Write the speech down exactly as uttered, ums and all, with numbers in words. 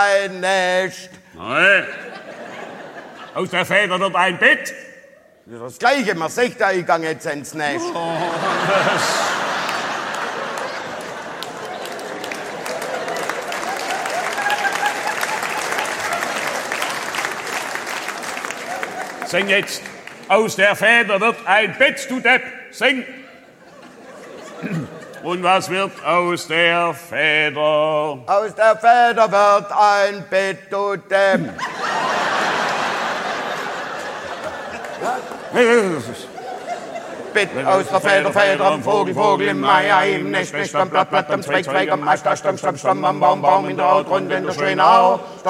ein Nest. Nein. Aus der Feder wird ein Bett. Das ist das Gleiche, man sagt ja, ich gehe jetzt ins Nest. Oh, das. Sing jetzt. Aus der Feder wird ein Bett, du Depp. Sing. Und was wird aus der Feder? Aus der Feder wird ein Bett, du Depp. Bett aus der Feder, Feder am Vogel, Vogel im Mai, Ei im Nest, Nest am Blatt, Blatt am Zweig, Zweig am Ast, Ast am Stamm, Stamm am Baum, Baum in der Haut, rund in der schönen Au.